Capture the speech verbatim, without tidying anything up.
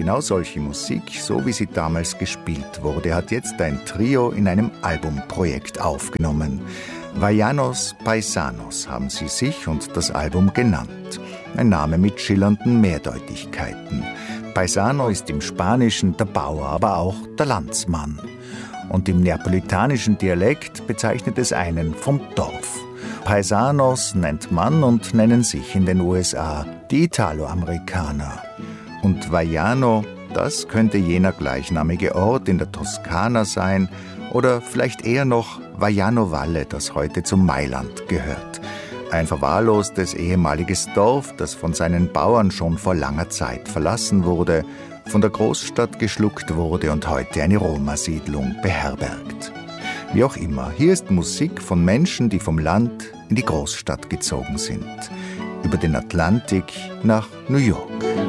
genau solche Musik, so wie sie damals gespielt wurde, hat jetzt ein Trio in einem Albumprojekt aufgenommen. Vallanos Paisanos haben sie sich und das Album genannt. Ein Name mit schillernden Mehrdeutigkeiten. Paisano ist im Spanischen der Bauer, aber auch der Landsmann. Und im neapolitanischen Dialekt bezeichnet es einen vom Dorf. Paisanos nennt man und nennen sich in den U S A die Italoamerikaner. Und Vallano, das könnte jener gleichnamige Ort in der Toskana sein oder vielleicht eher noch Vallano Valle, das heute zum Mailand gehört. Ein verwahrlostes ehemaliges Dorf, das von seinen Bauern schon vor langer Zeit verlassen wurde, von der Großstadt geschluckt wurde und heute eine Roma-Siedlung beherbergt. Wie auch immer, hier ist Musik von Menschen, die vom Land in die Großstadt gezogen sind. Über den Atlantik nach New York.